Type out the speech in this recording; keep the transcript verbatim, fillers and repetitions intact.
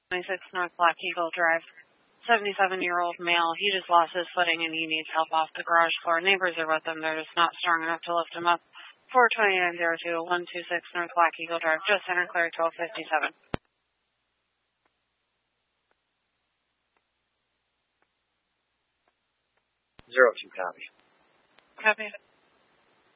twenty-six North Black Eagle Drive. seventy-seven-year-old male. He just lost his footing and he needs help off the garage floor. Neighbors are with him. They're just not strong enough to lift him up. four twenty-nine oh two, one two six North Black Eagle Drive. Just center clear, twelve fifty-seven. Zero two, copy. Copy.